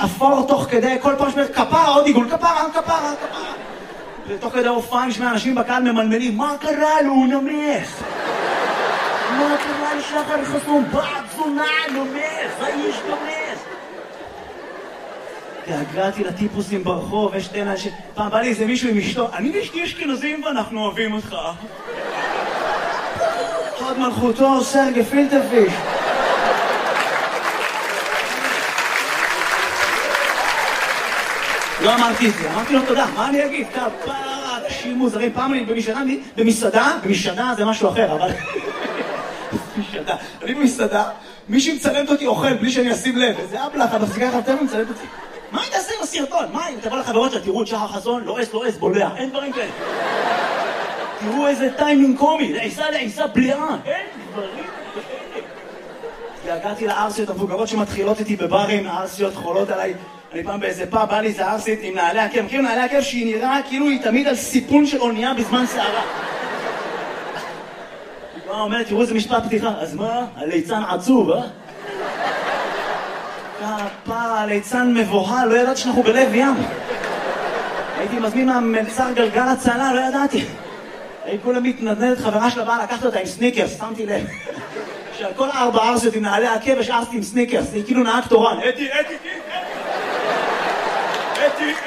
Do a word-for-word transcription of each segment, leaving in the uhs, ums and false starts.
אפור תוך כדי, כל פעם שמר כפרה, עוד עיגול, כפרה, כפרה, כפרה. ותוך כדי הופעה נשמע אנשים בקהל ממלמלים, מה קרה לו, הוא נמס? מה קרה לשחר חסון? בת זונה, נמס, האיש נמס. התגעגעתי לטיפוסים ברחוב, יש שתי אנשים, פעם בא לי איזה מישהו עם אשתו, אני ואשתי אשכנזים ואנחנו אוהבים אותך. חוד מלכותו, סרגי פילטרפיש. לא אמרתי את זה, אמרתי לו תודה, מה אני אגיד? כפרה, אנשים מוזרים, פעם אני במסעדה, במסעדה, במסעדה זה משהו אחר, אבל... במסעדה, אני במסעדה, מישהי מצלמת אותי אוכל בלי שאני אשים לב, איזה אבלח, אתה מפסיקה לך טבע מצלמת אותי. מה היא תעשה עם הסרטון? מה אם תבוא לחברות שלה, תראו את שחר חסון, לא אס, לא אס, בולע, אין דברים כאלה. תראו איזה טיימינג קומי, לעיסה לעיסה בליעה, אין דברים כאלה. הגעתי לארסיות המבוגרות שמתחילות איתי בברים, הארסיות חולות עליי. אני פעם באיזה פאב, בא לי איזה ארסית עם נעלי עקב, מכירים נעלי עקב שהיא נראה כאילו היא תמיד על סיפון של אונייה בזמן שערה. היא באה אומרת, תראו איזה משפט פתיחה, אז מה? הליצן עצוב, אה? כפרה, הליצן מבוהל, לא ידעתי שאנחנו בלב ים. הייתי מזמין מהמלצר גלגל הצלה, לא ידעתי. הייתי כולה מתנדנדת, חברה שלה באה לקחת אותה עם סניקרס, שמתי לב. שעל כל ארבע ארסיות עם נעלי עקב יש ארסית עם סניקרס, היא כאילו נהג תורן. אתי, אתי, אתי, אתי, אתי,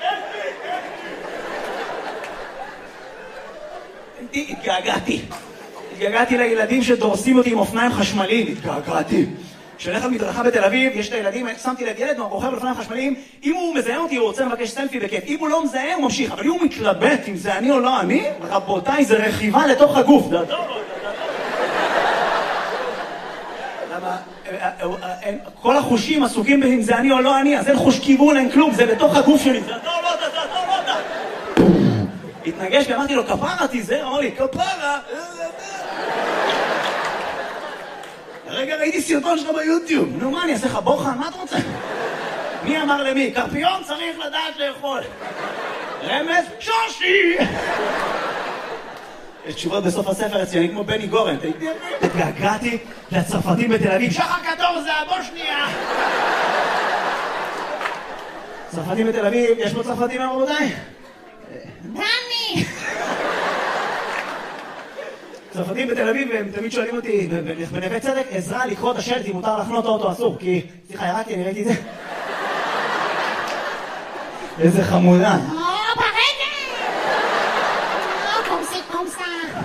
אתי. התגעגעתי. התגעגעתי לילדים שדורסים אותי עם אופניים חשמליים. התגעגעתי. כשאני הולך למדרכה בתל אביב, יש את הילדים, שמתי לב ילד, הוא רוכב על אופניים חשמליים, אם הוא מזהה אותי, הוא רוצה לבקש סלפי בכיף. אם הוא לא מזהה, הוא ממשיך. אבל אם הוא מתלבט אם זה אני או לא אני, רבותיי, זה רכיבה לתוך הגוף. למה? כל החושים עסוקים אם זה אני או לא אני, אז אין חוש כיוון, אין כלום, זה בתוך הגוף שלי. זה אתה או לא אתה, זה אתה או לא אתה. התנגש ואמרתי לו, כפרה תיזהר, אמר לי, כפרה. רגע, ראיתי סרטון שלך ביוטיוב. נו, מה, אני אעשה לך בוחן? מה אתה רוצה? מי אמר למי? קרפיון צריך לדעת לאכול. רמז, שושי! יש תשובות בסוף הספר אצלי, אני כמו בני גורן. התגעגעתי לצרפתים בתל אביב. שחר קטור זה הבושניה! צרפתים בתל אביב, יש פה צרפתים רבותיי? דני! צרפתים בתל אביב, הם תמיד שואלים אותי, בנווה צדק, עזרה לקרוא את השלט אם מותר לחנות האוטו אסור, כי... סליחה, ירדתי, אני ראיתי את זה. איזה חמודה. או, ברגע! או, קומסי, קומסה.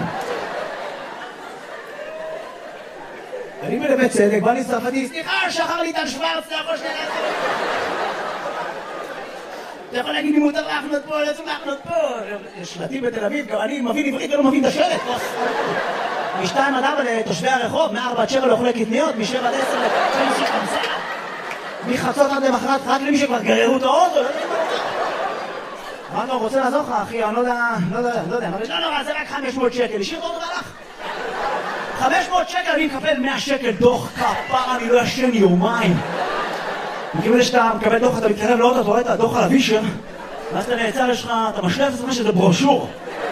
אני בנווה צדק, בא לי צרפתי, סליחה, שחר ליטל שוורץ, אתה יכול שנייה לעשות. אתה יכול להגיד לי מותר להחנות פה, לא צריך להחנות פה. שלטים בתל אביב, גם אני מבין עברית ולא מבין את השלט. משתיים עד ארבע לתושבי הרחוב, מארבע עד שבע לאוכלי קטניות, משבע עד עשר לתושבי חמסה. מחצות עד למחרת, רק למי שכבר גררו את האוטו. מה לא רוצה לעזור לך, אחי? אני לא יודע, לא יודע, לא יודע. לא נורא, זה רק חמש מאות שקל. השאיר את האוטו והלך. חמש מאות שקל, אני מקבל מאה שקל דוח כפרה, אני לא ישן יומיים. מכיוון שאתה מקבל דוח, אתה מתקרב לאוטו, אתה רואה את הדוח על הווישר, ואז אתה נעצר, יש לך, אתה משלף את זה שזה ברושור.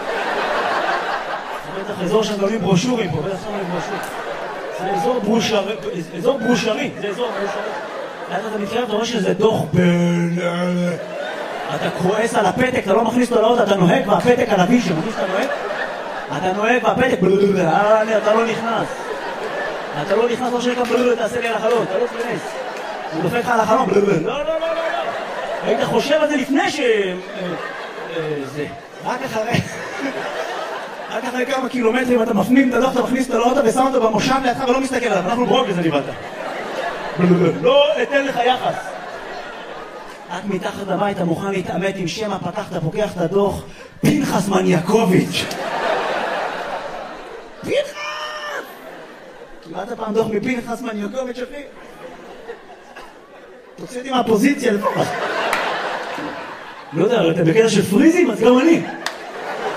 זה בטח אזור שהם גולים ברושורים פה, בטח שמים ברושור. זה אזור ברושרי, אזור ברושרי, זה אזור ברושרי. ואז אתה מתקרב, אתה רואה שזה דוח בין... אתה כועס על הפתק, אתה לא מכניס אותו לאוטו, אתה נוהג והפתק על הווישר, מכניס אתה נוהג? אתה נוהג והפתק, אתה לא נכנס. אתה לא נכנס, לא שנקרא, תעשה לי על החלון, אתה לא תכנס. הוא דופק לך על החלום, לא, לא, לא, לא, לא. היית חושב על זה לפני ש... זה. רק אחרי... רק אחרי כמה קילומטרים אתה מפנים את הדוח, אתה מכניס את האוטו ושם אותו במושב לידך ולא מסתכל עליו. אנחנו ברוק לזה נבלת. לא אתן לך יחס. את מתחת לבית, אתה מוכן להתעמת עם שמה, פתחת, פוקח את הדוח, פנחס מניאקוביץ'. פנחס! קיבלת פעם דוח מפנחס מניאקוביץ', אחי? תוציא אותי מהפוזיציה לפחות. לא יודע, אתה בקטע של פריזים, אז גם אני.